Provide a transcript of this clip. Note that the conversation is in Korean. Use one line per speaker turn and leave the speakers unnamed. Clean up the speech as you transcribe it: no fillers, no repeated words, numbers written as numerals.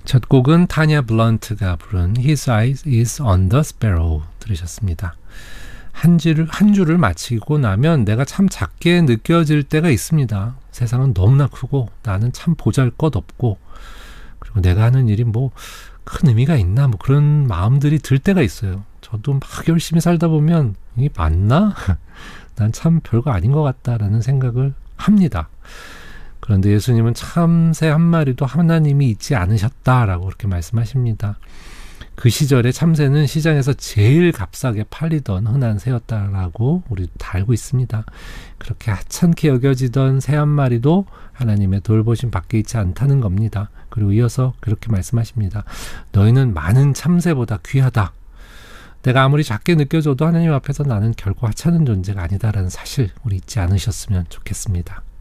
첫 곡은 타냐 블런트가 부른 His Eyes is on the Sparrow 들으셨습니다. 한 주를 마치고 나면 내가 참 작게 느껴질 때가 있습니다. 세상은 너무나 크고 나는 참 보잘것없고 그리고 내가 하는 일이 뭐 큰 의미가 있나 뭐 그런 마음들이 들 때가 있어요. 저도 막 열심히 살다 보면 이게 맞나? 난 참 별거 아닌 것 같다라는 생각을 합니다. 그런데 예수님은 참새 한 마리도 하나님이 잊지 않으셨다라고 그렇게 말씀하십니다. 그 시절에 참새는 시장에서 제일 값싸게 팔리던 흔한 새였다라고 우리 다 알고 있습니다. 그렇게 하찮게 여겨지던 새 한 마리도 하나님의 돌보심 밖에 있지 않다는 겁니다. 그리고 이어서 그렇게 말씀하십니다. 너희는 많은 참새보다 귀하다. 내가 아무리 작게 느껴져도 하나님 앞에서 나는 결코 하찮은 존재가 아니다라는 사실 우리 잊지 않으셨으면 좋겠습니다.